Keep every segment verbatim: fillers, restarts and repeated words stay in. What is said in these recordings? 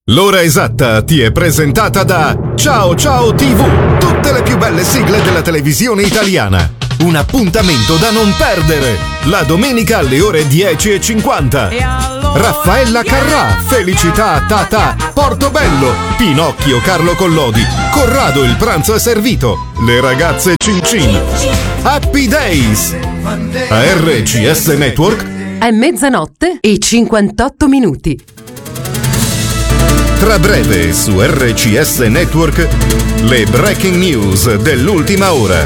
L'ora esatta ti è presentata da Ciao Ciao tivù, tutte le più belle sigle della televisione italiana. Un appuntamento da non perdere, la domenica alle ore dieci e cinquanta. Raffaella Carrà, Felicità Tata, Portobello, Pinocchio Carlo Collodi, Corrado il pranzo è servito, le ragazze Cin Cin, Happy Days. A R C S Network è mezzanotte e cinquantotto minuti. Tra breve su R C S Network le breaking news dell'ultima ora.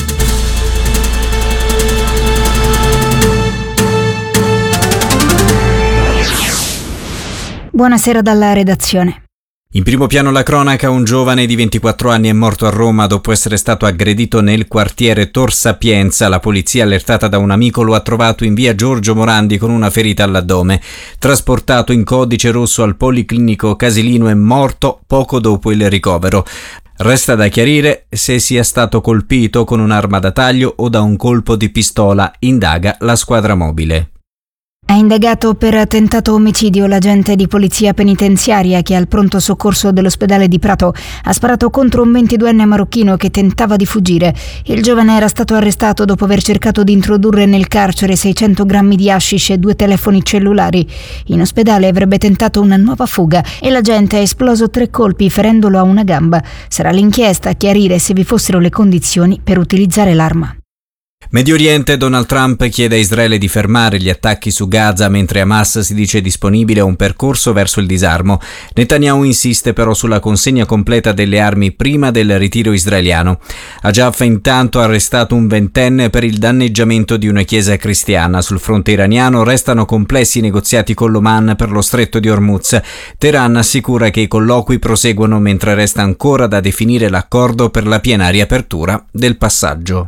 Buonasera dalla redazione. In primo piano la cronaca, un giovane di ventiquattro anni è morto a Roma dopo essere stato aggredito nel quartiere Tor Sapienza. La polizia, allertata da un amico, lo ha trovato in via Giorgio Morandi con una ferita all'addome. Trasportato in codice rosso al Policlinico Casilino, è morto poco dopo il ricovero. Resta da chiarire se sia stato colpito con un'arma da taglio o da un colpo di pistola, indaga la squadra mobile. È indagato per tentato omicidio l'agente di polizia penitenziaria che al pronto soccorso dell'ospedale di Prato ha sparato contro un ventiduenne marocchino che tentava di fuggire. Il giovane era stato arrestato dopo aver cercato di introdurre nel carcere seicento grammi di hashish e due telefoni cellulari. In ospedale avrebbe tentato una nuova fuga e l'agente ha esploso tre colpi ferendolo a una gamba. Sarà l'inchiesta a chiarire se vi fossero le condizioni per utilizzare l'arma. Medio Oriente, Donald Trump chiede a Israele di fermare gli attacchi su Gaza mentre Hamas si dice disponibile a un percorso verso il disarmo. Netanyahu insiste però sulla consegna completa delle armi prima del ritiro israeliano. Ajaf intanto ha arrestato un ventenne per il danneggiamento di una chiesa cristiana. Sul fronte iraniano restano complessi i negoziati con l'Oman per lo stretto di Hormuz. Teheran assicura che i colloqui proseguono mentre resta ancora da definire l'accordo per la piena riapertura del passaggio.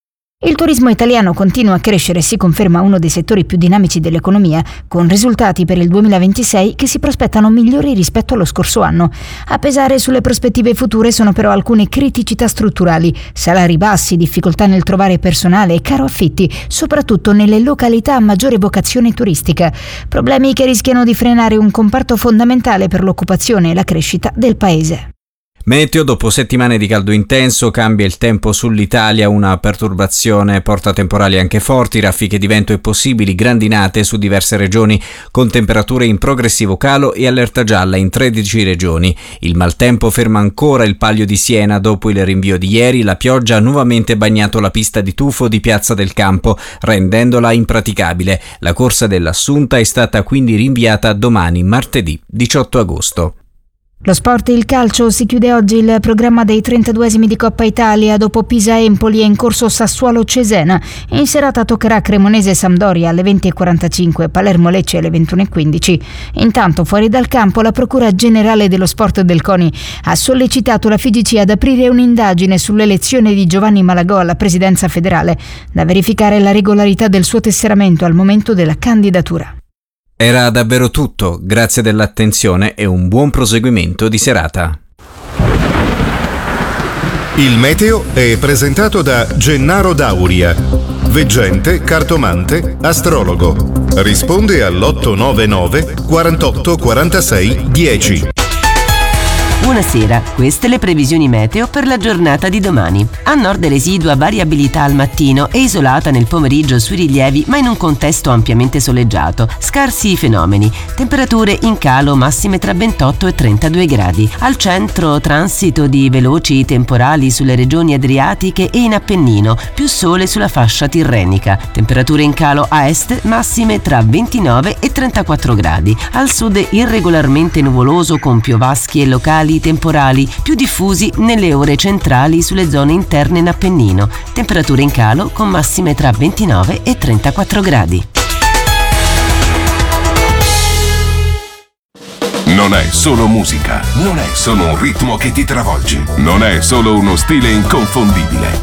Il turismo italiano continua a crescere e si conferma uno dei settori più dinamici dell'economia, con risultati per il duemilaventisei che si prospettano migliori rispetto allo scorso anno. A pesare sulle prospettive future sono però alcune criticità strutturali: salari bassi, difficoltà nel trovare personale e caro affitti, soprattutto nelle località a maggiore vocazione turistica. Problemi che rischiano di frenare un comparto fondamentale per l'occupazione e la crescita del paese. Meteo, dopo settimane di caldo intenso, cambia il tempo sull'Italia, una perturbazione porta temporali anche forti, raffiche di vento e possibili grandinate su diverse regioni, con temperature in progressivo calo e allerta gialla in tredici regioni. Il maltempo ferma ancora il Palio di Siena. Dopo il rinvio di ieri, la pioggia ha nuovamente bagnato la pista di tuffo di Piazza del Campo, rendendola impraticabile. La corsa dell'Assunta è stata quindi rinviata a domani, martedì diciotto agosto. Lo sport e il calcio: si chiude oggi il programma dei trentaduesimi di Coppa Italia. Dopo Pisa-Empoli è in corso Sassuolo-Cesena. In serata toccherà Cremonese-Sampdoria alle venti e quarantacinque, Palermo-Lecce alle ventuno e quindici. Intanto, fuori dal campo, la Procura Generale dello Sport del CONI ha sollecitato la F I G C ad aprire un'indagine sull'elezione di Giovanni Malagò alla presidenza federale, da verificare la regolarità del suo tesseramento al momento della candidatura. Era davvero tutto, grazie dell'attenzione e un buon proseguimento di serata. Il meteo è presentato da Gennaro Dauria, veggente, cartomante, astrologo. Risponde all'otto nove nove quarantotto quarantasei dieci. Buonasera, queste le previsioni meteo per la giornata di domani. A nord residua variabilità al mattino e isolata nel pomeriggio sui rilievi, ma in un contesto ampiamente soleggiato. Scarsi i fenomeni. Temperature in calo, massime tra ventotto e trentadue gradi. Al centro transito di veloci temporali sulle regioni adriatiche e in Appennino, più sole sulla fascia tirrenica. Temperature in calo a est, massime tra ventinove e trentaquattro gradi. Al sud irregolarmente nuvoloso con piovaschi e locali temporali più diffusi nelle ore centrali sulle zone interne in Appennino. Temperature in calo con massime tra ventinove e trentaquattro gradi. Non è solo musica, non è solo un ritmo che ti travolge, non è solo uno stile inconfondibile.